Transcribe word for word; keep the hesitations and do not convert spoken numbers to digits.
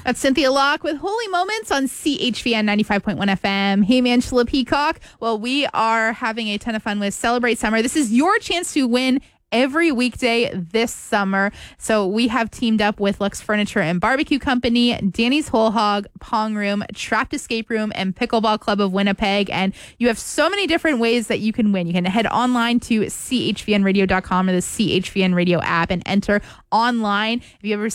That's Cynthia Locke with Holy Moments on C H V N ninety-five point one F M. Hey, Angela Peacock. Well, we are having a ton of fun with Celebrate Summer. This is your chance to win every weekday this summer. So we have teamed up with Lux Furniture and Barbecue Company, Danny's Whole Hog, Pong Room, Trapped Escape Room, and Pickleball Club of Winnipeg. And you have so many different ways that you can win. You can head online to C H V N radio dot com or the C H V N radio app and enter online. If you ever